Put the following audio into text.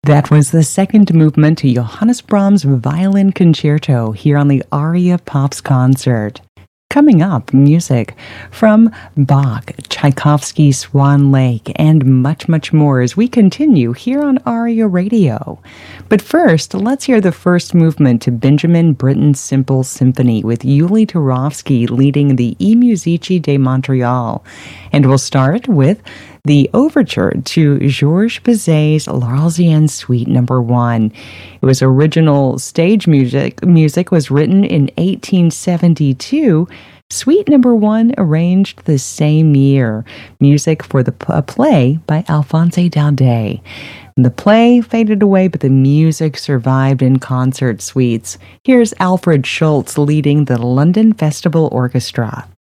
That was the second movement to Johannes Brahms' Violin Concerto here on the Aria Pops concert. Coming up, music from Bach, Tchaikovsky, Swan Lake, and much, much more as we continue here on Aria Radio. But first, let's hear the first movement to Benjamin Britten's Simple Symphony with Yuli Turovsky leading the I Musici de Montreal. And we'll start with the overture to Georges Bizet's L'Arlésienne Suite No. 1. It was original stage music was written in 1872. Suite No. 1 arranged the same year. Music for the play by Alphonse Daudet. The play faded away, but the music survived in concert suites. Here's Alfred Schultz leading the London Festival Orchestra.